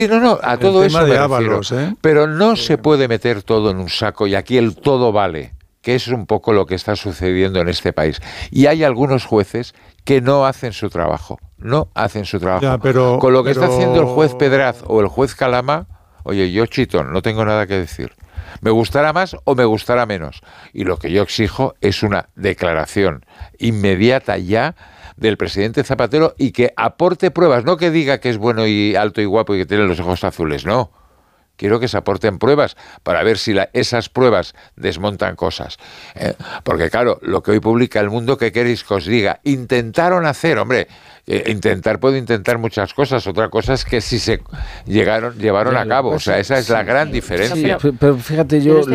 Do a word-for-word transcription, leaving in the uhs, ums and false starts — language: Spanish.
Sí, no, no, a todo eso me refiero. ¿eh? Pero no se puede meter todo en un saco y aquí el todo vale, que es un poco lo que está sucediendo en este país. Y hay algunos jueces que no hacen su trabajo, no hacen su trabajo. Ya, pero, Con lo que pero... está haciendo el juez Pedraz o el juez Calama, oye, yo chitón, no tengo nada que decir. Me gustará más o me gustará menos. Y lo que yo exijo es una declaración inmediata ya del presidente Zapatero y que aporte pruebas, no que diga que es bueno y alto y guapo y que tiene los ojos azules, no. Quiero que se aporten pruebas para ver si la, esas pruebas desmontan cosas. Eh, porque claro, lo que hoy publica El Mundo, ¿qué queréis que os diga? Intentaron hacer, hombre, eh, intentar puedo intentar muchas cosas, otra cosa es que si se llegaron llevaron ya, a cabo, o sea, esa es la gran sí, diferencia. sí, pero fíjate yo...